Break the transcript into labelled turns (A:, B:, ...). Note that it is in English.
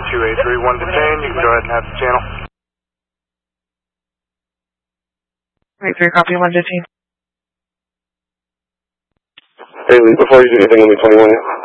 A: 2831 detained, you can go ahead and have the channel.
B: 23 copy 115.
C: Hey, Lee, before you do anything, let me 21 in.